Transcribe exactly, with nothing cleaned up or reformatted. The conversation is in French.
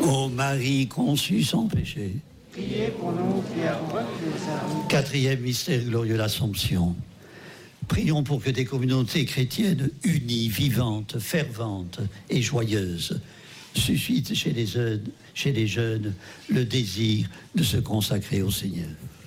Ô Marie conçue sans péché. Priez pour nous qui avons les âmes. Quatrième mystère glorieux, l'Assomption. Prions pour que des communautés chrétiennes unies, vivantes, ferventes et joyeuses suscitent chez les jeunes, chez les jeunes le désir de se consacrer au Seigneur.